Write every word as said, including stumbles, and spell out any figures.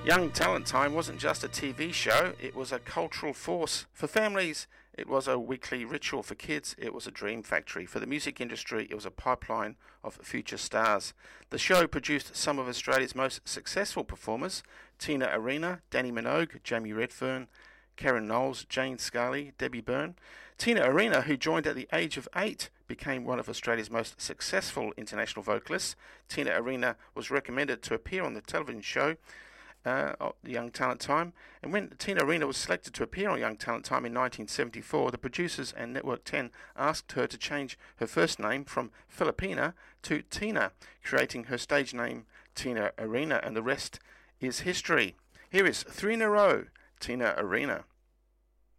Young Talent Time wasn't just a T V show, it was a cultural force. For families, it was a weekly ritual. For kids, it was a dream factory. For the music industry, it was a pipeline of future stars. The show produced some of Australia's most successful performers: Tina Arena, Danny Minogue, Jamie Redfern, Karen Knowles, Jane Scully, Debbie Byrne. Tina Arena, who joined at the age of eight, became one of Australia's most successful international vocalists. Tina Arena was recommended to appear on the television show Uh, Young Talent Time, and when Tina Arena was selected to appear on Young Talent Time in nineteen seventy-four, the producers and Network ten asked her to change her first name from Filipina to Tina, creating her stage name Tina Arena, and the rest is history. Here is three in a row, Tina Arena.